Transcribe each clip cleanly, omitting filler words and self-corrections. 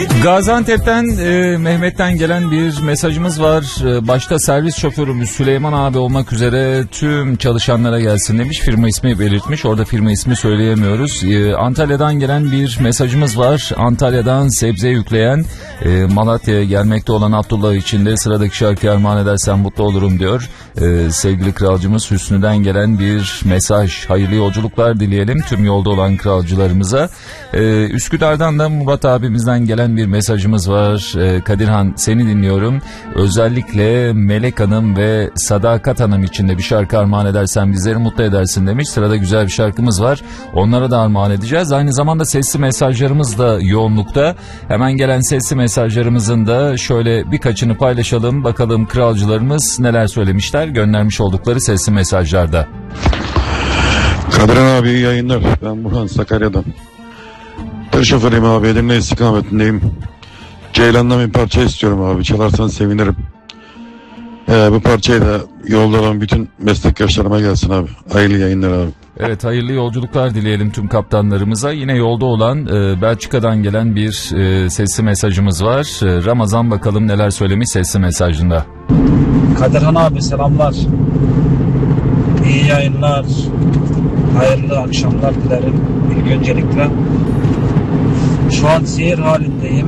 Gaziantep'ten Mehmet'ten gelen bir mesajımız var. Başta servis şoförümüz Süleyman abi olmak üzere tüm çalışanlara gelsin demiş. Firma ismi belirtmiş. Orada firma ismi söyleyemiyoruz. Antalya'dan gelen bir mesajımız var. Antalya'dan sebze yükleyen Malatya'ya gelmekte olan Abdullah için de sıradaki şarkıyı armağan edersen mutlu olurum diyor. Sevgili kralcımız Hüsnü'den gelen bir mesaj. Hayırlı yolculuklar dileyelim tüm yolda olan kralcılarımıza. Üsküdar'dan da Murat abimizden gelen bir mesajımız var. Kadirhan seni dinliyorum. Özellikle Melek Hanım ve Sadakat Hanım için de bir şarkı armağan edersen bizleri mutlu edersin demiş. Sırada güzel bir şarkımız var. Onlara da armağan edeceğiz. Aynı zamanda sesli mesajlarımız da yoğunlukta. Hemen gelen sesli mesajlarımızın da şöyle birkaçını paylaşalım. Bakalım kralcılarımız neler söylemişler göndermiş oldukları sesli mesajlarda. Kadirhan abi iyi yayınlar. Ben Burhan Sakarya'dan. Tır şoförüyüm abi. Edirne istikametindeyim. Ceylan'dan bir parça istiyorum abi. Çalarsan sevinirim. Bu parçayı da yolda olan bütün meslektaşlarıma gelsin abi. Hayırlı yayınlar abi. Evet, hayırlı yolculuklar dileyelim tüm kaptanlarımıza. Yine yolda olan Belçika'dan gelen bir sesli mesajımız var. Ramazan bakalım neler söylemiş sesli mesajında. Kadirhan abi selamlar. İyi yayınlar. Hayırlı akşamlar dilerim. İlk öncelikle. Şu an seyir halindeyim.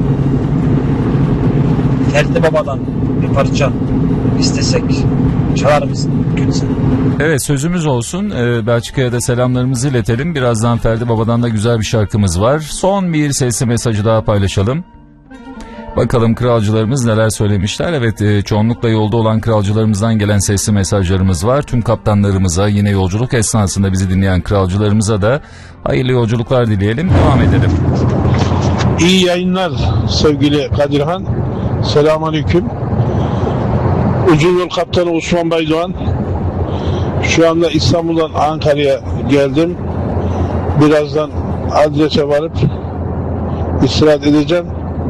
Ferdi Baba'dan bir parça istesek çalar mısın mümkünse? Evet, sözümüz olsun. Belçika'ya da selamlarımızı iletelim. Birazdan Ferdi Baba'dan da güzel bir şarkımız var. Son bir sesli mesajı daha paylaşalım. Bakalım kralcılarımız neler söylemişler. Evet, çoğunlukla yolda olan kralcılarımızdan gelen sesli mesajlarımız var. Tüm kaptanlarımıza, yine yolculuk esnasında bizi dinleyen kralcılarımıza da hayırlı yolculuklar dileyelim. Devam edelim. İyi yayınlar sevgili Kadirhan. Selamünaleyküm. Uzun yol kaptanı Osman Baydoğan. Şu anda İstanbul'dan Ankara'ya geldim. Birazdan adrese varıp istirahat edeceğim.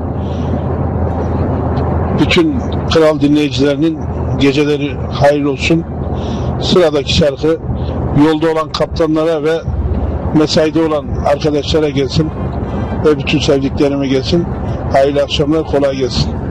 Bütün kral dinleyicilerinin geceleri hayırlı olsun. Sıradaki şarkı yolda olan kaptanlara ve mesaide olan arkadaşlara gelsin ve bütün sevdiklerime gelsin. Hayırlı akşamlar, kolay gelsin.